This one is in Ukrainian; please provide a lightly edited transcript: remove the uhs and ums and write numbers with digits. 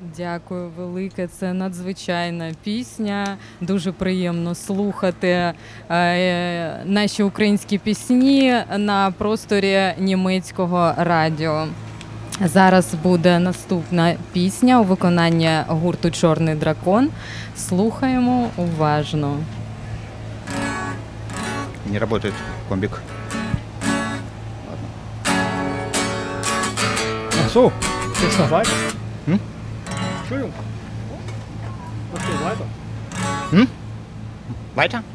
Дякую велике. Це надзвичайна пісня. Дуже приємно слухати наші українські пісні на просторі німецького радіо. Зараз буде наступна пісня у виконанні гурту «Чорний дракон». Слухаємо уважно. Не работает комбик. Ach so, geht's noch weiter? Hm? Entschuldigung. Was geht weiter? Weiter?